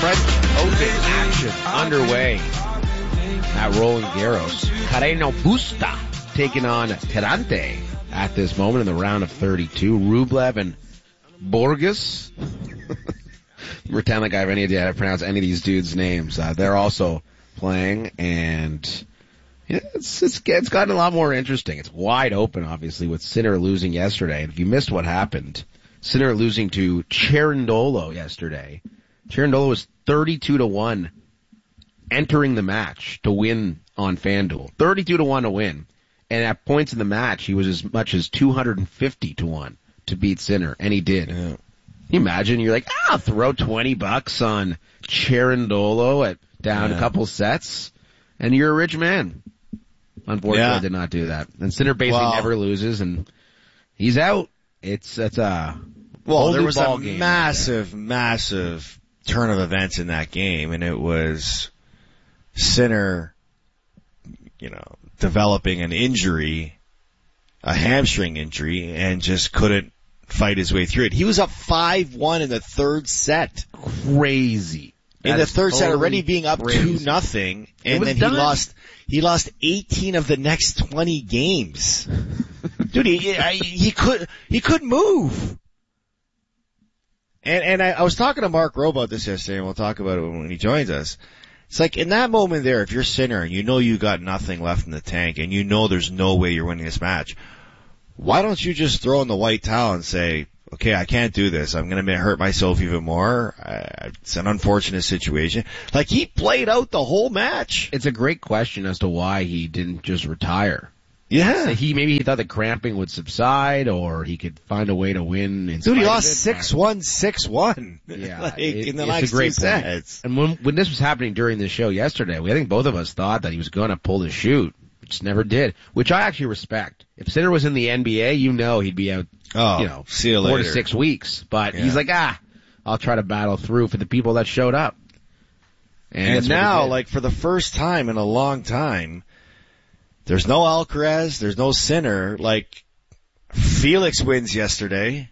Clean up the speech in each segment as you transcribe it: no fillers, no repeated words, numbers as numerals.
French Open action underway at Roland Garros. Carreno Busta taking on Tirante at this moment in the round of 32. Rublev and Borges. Pretend like I have any idea how to pronounce any of these dudes' names. They're also playing, and yeah, it's gotten a lot more interesting. It's wide open, obviously, with Sinner losing yesterday. And if you missed what happened, Sinner losing to Cerundolo yesterday. Cerundolo was 32-1 entering the match to win on FanDuel. 32-1 to win. And at points in the match, he was as much as 250-1 to beat Sinner, and he did. Yeah. Can you imagine? You're like, I'll throw $20 on Cerundolo at down a couple sets, and you're a rich man. Unfortunately, I did not do that. And Sinner basically never loses, and he's out. It's a there was a massive turn of events in that game, and it was Sinner, developing an injury, a hamstring injury, and just couldn't fight his way through it. He was up 5-1 in the third set. Crazy. In the third set, already being up 2-0, and then he lost 18 of the next 20 games. Dude, he couldn't move. And I was talking to Mark Rowe about this yesterday, and we'll talk about it when he joins us. It's like, in that moment there, if you're Sinner and you know you got nothing left in the tank and you know there's no way you're winning this match, why don't you just throw in the white towel and say, okay, I can't do this. I'm going to hurt myself even more. It's an unfortunate situation. Like, he played out the whole match. It's a great question as to why he didn't just retire. Yeah. So maybe he thought the cramping would subside, or he could find a way to win. Dude, he lost 6-1, 6-1. Yeah. In the last two sets. And when this was happening during the show yesterday, I think both of us thought that he was going to pull the chute. Just never did, which I actually respect. If Sinner was in the NBA, he'd be out, see you later. 4 to 6 weeks. But he's like, I'll try to battle through for the people that showed up. And now, like, for the first time in a long time, there's no Alcaraz, there's no Sinner. Like, Felix wins yesterday.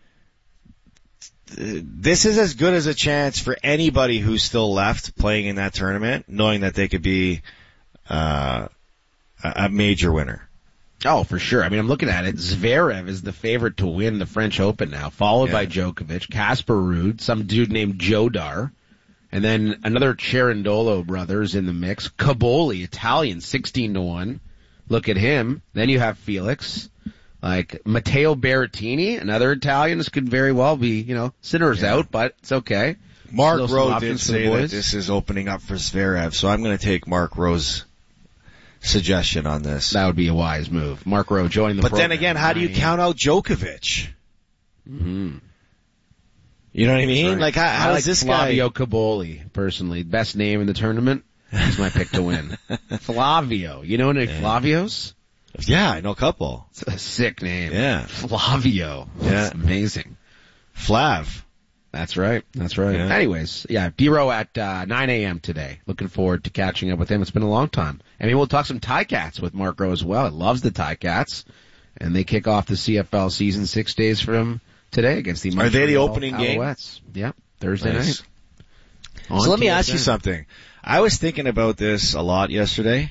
This is as good as a chance for anybody who's still left playing in that tournament, knowing that they could be a major winner. Oh, for sure. I mean, I'm looking at it. Zverev is the favorite to win the French Open now, followed by Djokovic, Casper Ruud, some dude named Jodar, and then another Cerundolo brothers in the mix. Caboli, Italian, 16-1. Look at him. Then you have Felix. Like, Matteo Berrettini, another Italian. This could very well be, Sinner's out, but it's okay. Mark Rowe did say that this is opening up for Zverev, so I'm going to take Mark Rowe's suggestion on this. That would be a wise move. Mark Rowe joining the program. But then again, how do you count out Djokovic? Mm-hmm. You know what I mean? Right. Like, how does this guy... Flavio Caboli, personally. Best name in the tournament. He's my pick to win. Flavio. You know any Flavios? Yeah, I know a couple. It's a sick name. Yeah. Flavio. Yeah. That's amazing. Flav. That's right. Yeah. Anyways, D-Row at 9 a.m. today. Looking forward to catching up with him. It's been a long time. I mean, we'll talk some Ticats with Mark Rowe as well. He loves the Ticats. And they kick off the CFL season 6 days from today against the Montreal. Are they the opening Alouettes. Game? Yep. Thursday night. So let me ask you something. I was thinking about this a lot yesterday.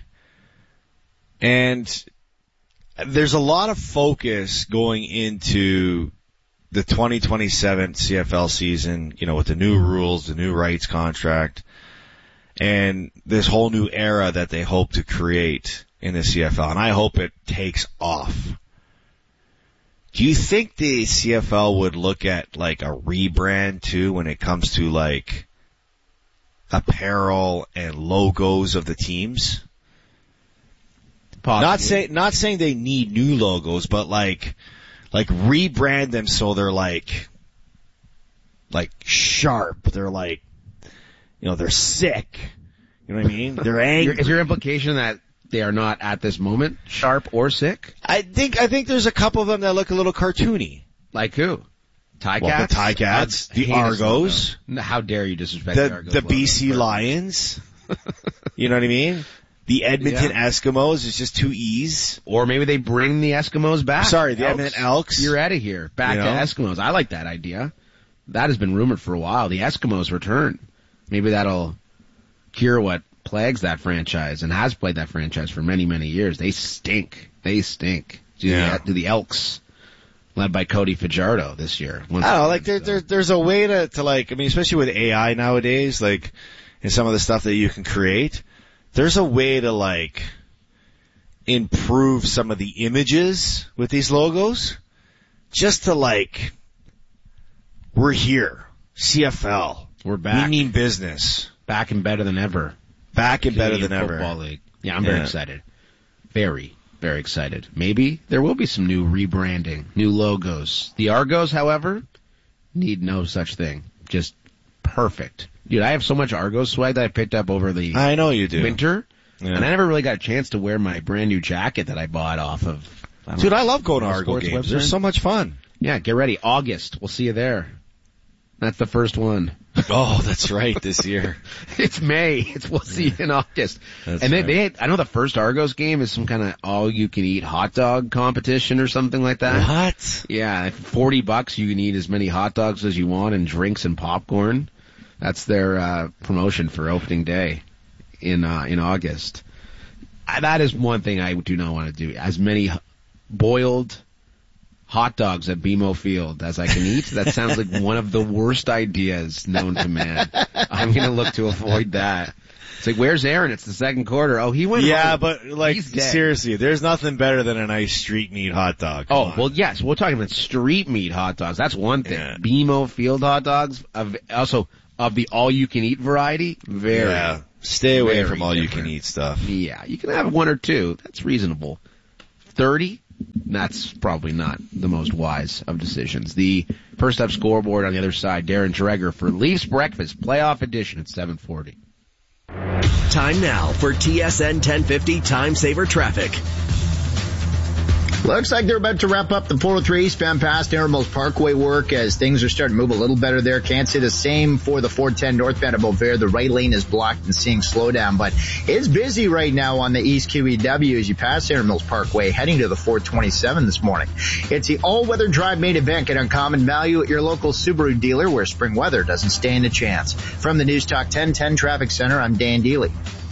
And there's a lot of focus going into the 2027 CFL season, with the new rules, the new rights contract, and this whole new era that they hope to create in the CFL. And I hope it takes off. Do you think the CFL would look at, like, a rebrand, too, when it comes to, like, apparel and logos of the teams? Possibly. Not saying they need new logos, but like rebrand them so they're like sharp. They're like, they're sick. You know what I mean? They're angry. Is your implication that they are not at this moment sharp or sick? I think there's a couple of them that look a little cartoony. Like who? Ticats? Well, the Ticats, the Argos. How dare you disrespect the Argos? The BC Lions. You know what I mean? The Edmonton Eskimos is just 2 E's. Or maybe they bring the Eskimos back. Sorry, the Edmonton Elks. You're out of here. Back to Eskimos. I like that idea. That has been rumored for a while. The Eskimos return. Maybe that'll cure what plagues that franchise and has plagued that franchise for many, many years. They stink. To the Elks, led by Cody Fajardo this year. I don't know, like there's a way to like, I mean, especially with AI nowadays, like in some of the stuff that you can create, there's a way to like improve some of the images with these logos, just to like, we're here, CFL, we're back, we mean business, back and better than ever, Football League. Yeah, I'm very excited, very. Very excited. Maybe there will be some new rebranding, new logos. The Argos, however, need no such thing. Just perfect. Dude, I have so much Argos swag that I picked up over the I know you do. winter, and I never really got a chance to wear my brand new jacket that I bought off of. I love going to Argo games. Website. They're so much fun. Yeah, get ready. August. We'll see you there. That's the first one. Oh, that's right, this year. It's May. We'll see you in August. That's and they I know the first Argos game is some kind of all-you-can-eat hot dog competition or something like that. What? Yeah, $40 you can eat as many hot dogs as you want and drinks and popcorn. That's their promotion for opening day in August. That is one thing I do not want to do. As many boiled hot dogs at BMO Field as I can eat. That sounds like one of the worst ideas known to man. I'm going to look to avoid that. It's like, where's Aaron? It's the second quarter. Oh, he went home. Yeah, but like, seriously, there's nothing better than a nice street meat hot dog. Well, yes, we're talking about street meat hot dogs. That's one thing. Yeah. BMO Field hot dogs, also of the all-you-can-eat variety, stay away from all-you-can-eat stuff. Yeah, you can have one or two. That's reasonable. 30? That's probably not the most wise of decisions. The first up scoreboard on the other side, Darren Dreger for Leafs Breakfast, playoff edition at 7:40. Time now for TSN 1050 Time Saver Traffic. Looks like they're about to wrap up the 403 eastbound past Erin Mills Parkway work as things are starting to move a little better there. Can't say the same for the 410 northbound at Beauvais. The right lane is blocked and seeing slowdown, but it's busy right now on the East QEW as you pass Erin Mills Parkway heading to the 427 this morning. It's the all-weather drive main event. Get uncommon value at your local Subaru dealer where spring weather doesn't stand a chance. From the News Talk 1010 Traffic Center, I'm Dan Dealey.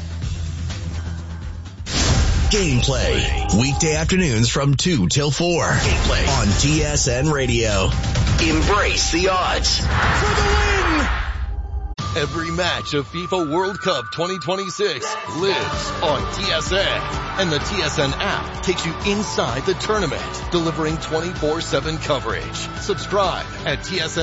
Gameplay. Weekday afternoons from 2 till 4. Gameplay on TSN Radio. Embrace the odds. For the win! Every match of FIFA World Cup 2026 lives on TSN. And the TSN app takes you inside the tournament, delivering 24/7 coverage. Subscribe at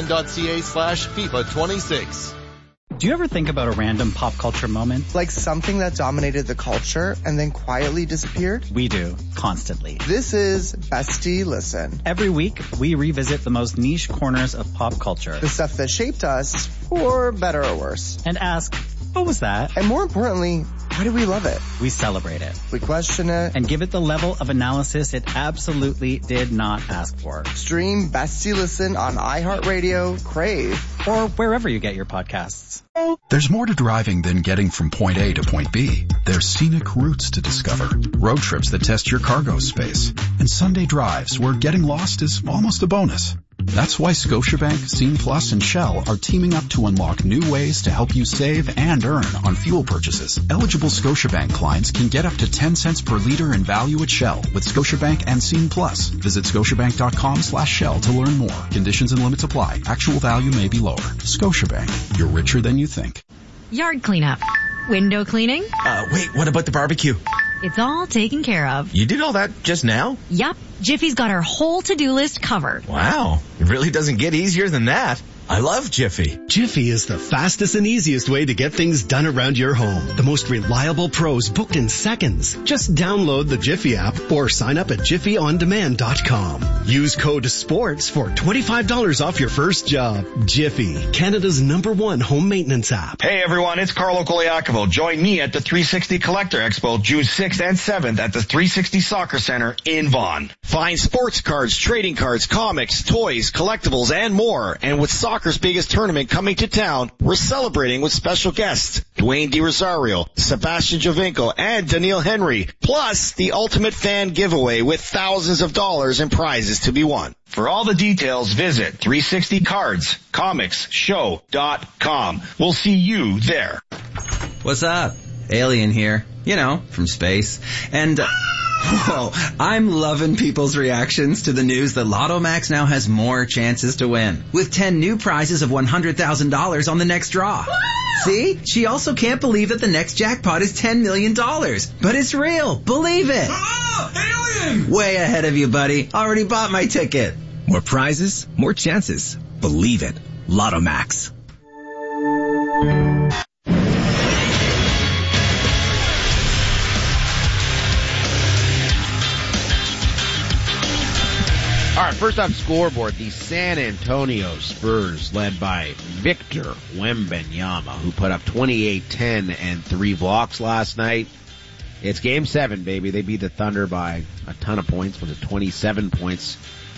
tsn.ca/FIFA26. Do you ever think about a random pop culture moment? Like something that dominated the culture and then quietly disappeared? We do, constantly. This is Bestie Listen. Every week, we revisit the most niche corners of pop culture. The stuff that shaped us, for better or worse. And ask, what was that? And more importantly, why do we love it? We celebrate it. We question it. And give it the level of analysis it absolutely did not ask for. Stream Bestie Listen on iHeartRadio, Crave, or wherever you get your podcasts. There's more to driving than getting from point A to point B. There's scenic routes to discover, road trips that test your cargo space, and Sunday drives where getting lost is almost a bonus. That's why Scotiabank, Scene Plus, and Shell are teaming up to unlock new ways to help you save and earn on fuel purchases. Eligible Scotiabank clients can get up to 10 cents per liter in value at Shell with Scotiabank and Scene Plus. Visit scotiabank.com/Shell to learn more. Conditions and limits apply. Actual value may be lower. Scotiabank. You're richer than you think. Yard cleanup. Window cleaning. Wait, what about the barbecue? It's all taken care of. You did all that just now? Yup. Jiffy's got our whole to-do list covered. Wow. It really doesn't get easier than that. I love Jiffy. Jiffy is the fastest and easiest way to get things done around your home. The most reliable pros booked in seconds. Just download the Jiffy app or sign up at jiffyondemand.com. Use code SPORTS for $25 off your first job. Jiffy, Canada's #1 home maintenance app. Hey everyone, it's Carlo Coliacovo. Join me at the 360 Collector Expo June 6th and 7th at the 360 Soccer Center in Vaughan. Find sports cards, trading cards, comics, toys, collectibles, and more. And with Soccer soccer's biggest tournament coming to town, we're celebrating with special guests Dwayne DiRosario, Sebastian Giovinco, and Daniil Henry, plus the ultimate fan giveaway with thousands of dollars in prizes to be won. For all the details, visit 360cardscomicshow.com. We'll see you there. What's up? Alien here. You know, from space. And, whoa, I'm loving people's reactions to the news that Lotto Max now has more chances to win, with 10 new prizes of $100,000 on the next draw. See? She also can't believe that the next jackpot is $10 million. But it's real. Believe it. Alien! Way ahead of you, buddy. Already bought my ticket. More prizes, more chances. Believe it. Lotto Max. All right, first off, scoreboard, the San Antonio Spurs, led by Victor Wembanyama, who put up 28, 10, and 3 blocks last night. It's Game 7, baby. They beat the Thunder by a ton of points. Was it 27 points?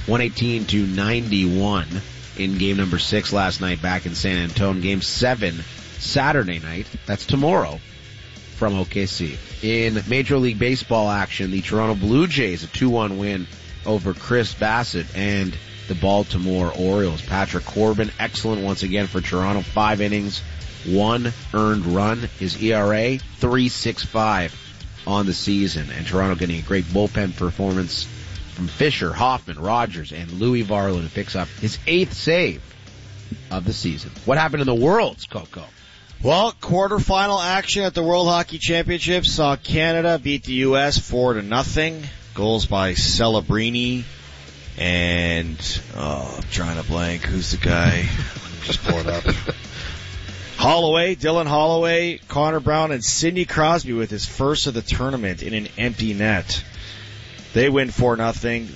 118-91 in Game number 6 last night back in San Antonio. Game 7, Saturday night. That's tomorrow from OKC. In Major League Baseball action, the Toronto Blue Jays, a 2-1 win over Chris Bassett and the Baltimore Orioles. Patrick Corbin, excellent once again for Toronto. 5 innings, 1 earned run. His ERA, 3.65 on the season. And Toronto getting a great bullpen performance from Fisher, Hoffman, Rogers, and Louis Varland, who picks up his 8th save of the season. What happened in the Worlds, Coco? Well, quarterfinal action at the World Hockey Championships saw Canada beat the U.S. 4-0. Goals by Celebrini and, I'm trying to blank. Who's the guy? Just pull it up. Holloway, Dylan Holloway, Connor Brown, and Sidney Crosby with his first of the tournament in an empty net. They win 4-0.